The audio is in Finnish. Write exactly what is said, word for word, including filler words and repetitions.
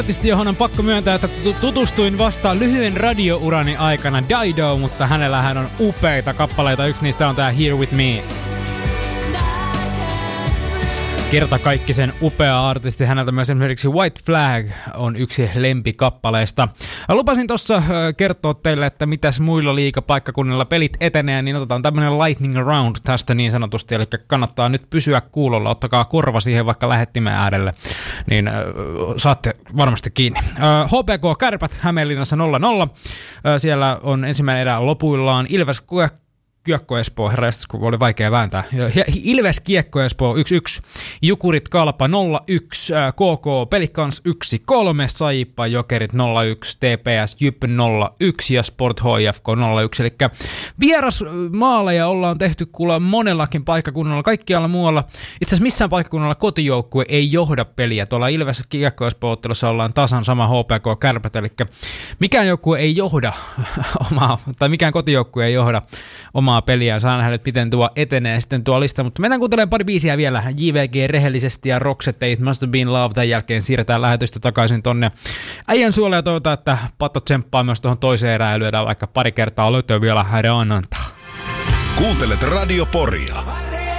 artisti, johon on pakko myöntää, että tutustuin vasta lyhyen radiourani aikana, Dido, mutta hänellähän on upeita kappaleita. Yksi niistä on tää Here With Me. Kertakaikkisen upea artisti. Häneltä myös esimerkiksi White Flag on yksi lempikappaleista. Lupasin tuossa kertoa teille, että mitäs muilla liigapaikkakunnilla pelit etenee, niin otetaan tämmönen lightning round tästä niin sanotusti. Eli kannattaa nyt pysyä kuulolla, ottakaa korva siihen vaikka lähettimen äärelle, niin äh, saatte varmasti kiinni. Äh, H P K Kärpät Hämeenlinnassa nolla nolla. Äh, siellä on ensimmäinen erä lopuillaan. Ilves Kiekko Espoo, herra jästäs, kun oli vaikea vääntää. Ilves Kiekko Espoo yksi yksi, Jukurit Kalpa nolla yksi, K K Pelikans yksi kolme, Saipa Jokerit nolla yksi, T P S Jyp nolla yksi ja Sport H I F K nolla yksi. Eli vierasmaaleja ollaan tehty kuulla monellakin paikkakunnalla, kaikkialla muualla. Itse asiassa missään paikkakunnalla kotijoukkue ei johda peliä. Tuolla Ilves Kiekko Espoo-ottelussa ollaan tasan sama H P K Kärpät, eli mikään joukkue ei johda omaa, tai mikään kotijoukkue ei johda omaa peliä. Saa nähdä, että miten tuo etenee sitten tuo lista, mutta mennään kuuntelemaan pari biisiä vielä. J V G rehellisesti ja Roxette, It Must Have Been Love. Tämän jälkeen siirretään lähetystä takaisin tonne äijän suolle ja toivotaan, että Patta tsemppaa myös tuohon toiseen erään ja lyödään vaikka pari kertaa löytyy vielä häiden antaa. Kuuntelet Radio Poria.